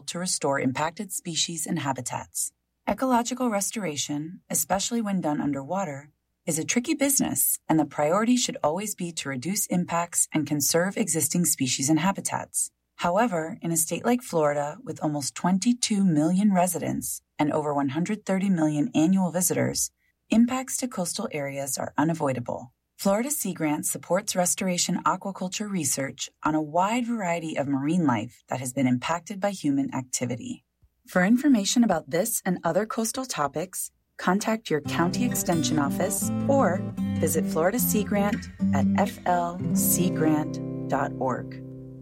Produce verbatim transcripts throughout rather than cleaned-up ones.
to restore impacted species and habitats. Ecological restoration, especially when done underwater, is a tricky business, and the priority should always be to reduce impacts and conserve existing species and habitats. However, in a state like Florida, with almost twenty-two million residents and over one hundred thirty million annual visitors, impacts to coastal areas are unavoidable. Florida Sea Grant supports restoration aquaculture research on a wide variety of marine life that has been impacted by human activity. For information about this and other coastal topics, contact your county extension office or visit Florida Sea Grant at f l sea grant dot org.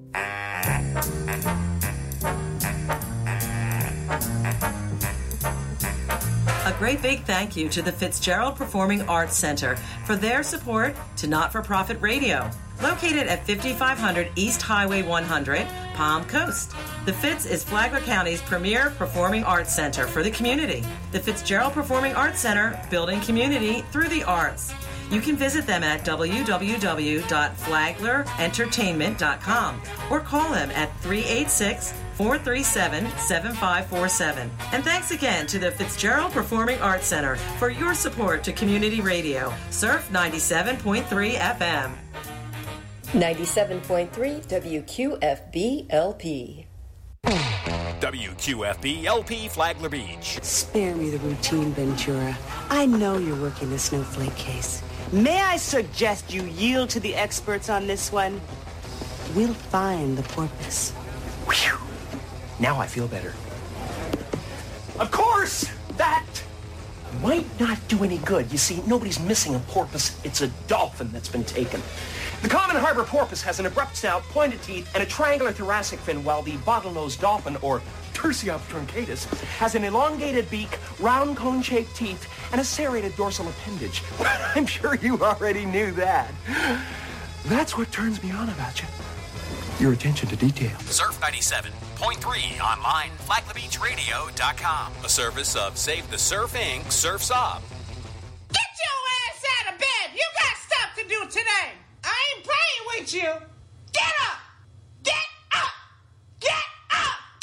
A great big thank you to the Fitzgerald Performing Arts Center for their support to Not-for-Profit Radio, located at fifty-five hundred East Highway one hundred, Palm Coast. The Fitz is Flagler County's premier performing arts center for the community. The Fitzgerald Performing Arts Center, building community through the arts. You can visit them at w w w dot flagler entertainment dot com or call them at three eight six, four three seven, seven five four seven. And thanks again to the Fitzgerald Performing Arts Center for your support to community radio. Surf ninety-seven point three F M. ninety-seven point three W Q F B L P. W Q F B L P Flagler Beach. Spare me the routine, Ventura. I know you're working the snowflake case. May I suggest you yield to the experts on this one? We'll find the porpoise. Whew. Now I feel better. Of course, that might not do any good. You see, nobody's missing a porpoise. It's a dolphin that's been taken. The common harbor porpoise has an abrupt snout, pointed teeth, and a triangular thoracic fin, while the bottlenose dolphin, or Tursiops truncatus, has an elongated beak, round cone-shaped teeth, and a serrated dorsal appendage. I'm sure you already knew that. That's what turns me on about you. Your attention to detail. Surf ninety-seven point three online, flagler beach radio dot com. A service of Save the Surf Incorporated. Surf's Up.